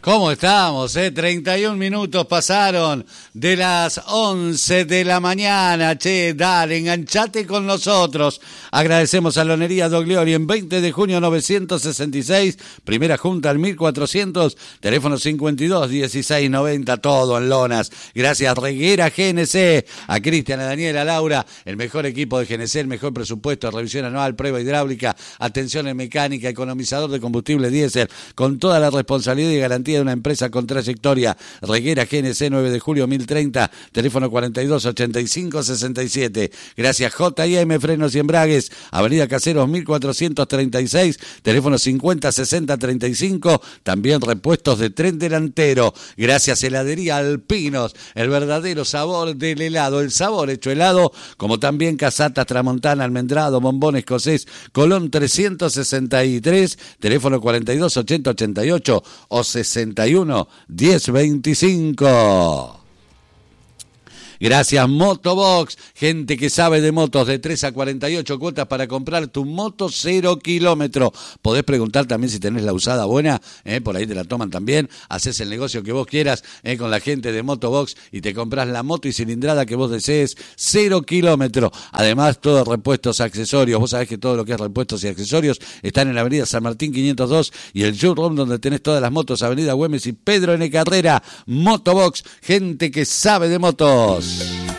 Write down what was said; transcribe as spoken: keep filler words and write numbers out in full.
¿Cómo estamos? Eh? treinta y un minutos pasaron de las once de la mañana. Che, dale, enganchate con nosotros. Agradecemos a Lonería Dogliori en veinte de junio novecientos sesenta y seis, primera junta al mil cuatrocientos, teléfono cincuenta y dos dieciséis noventa, todo en lonas. Gracias Reguera G N C, a Cristian, a Daniela, a Laura, el mejor equipo de G N C, el mejor presupuesto, revisión anual, prueba hidráulica, atención en mecánica, economizador de combustible diésel, con toda la responsabilidad y garantía de una empresa con trayectoria. Reguera G N C, nueve de julio mil treinta, teléfono cuarenta y dos ochenta y cinco sesenta y siete. Gracias J y M Frenos y Embragues, avenida Caseros mil cuatrocientos treinta y seis, teléfono cincuenta sesenta treinta y cinco, también repuestos de tren delantero. Gracias Heladería Alpinos, el verdadero sabor del helado, el sabor hecho helado, como también Casatas Tramontana, Almendrado, Bombón Escocés, Colón trescientos sesenta y tres, teléfono cuarenta y dos ochenta ochenta y ocho o sesenta y uno diez veinticinco. Gracias Motobox, gente que sabe de motos, de tres a cuarenta y ocho cuotas para comprar tu moto cero kilómetro. Podés preguntar también si tenés la usada buena, eh, por ahí te la toman también. Haces el negocio que vos quieras eh, con la gente de Motobox y te compras la moto y cilindrada que vos desees, cero kilómetro. Además, todos repuestos, accesorios. Vos sabés que todo lo que es repuestos y accesorios están en la avenida San Martín quinientos dos y el showroom donde tenés todas las motos, avenida Güemes y Pedro N. Carrera. Motobox, gente que sabe de motos.